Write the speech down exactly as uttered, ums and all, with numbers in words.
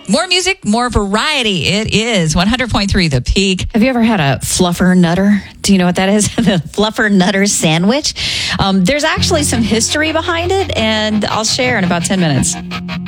More music, more variety. It is one hundred point three The Peak. Have you ever had a fluffer nutter? Do you know what that is? The fluffer nutter sandwich. Um, there's actually some history behind it, and I'll share in about ten minutes.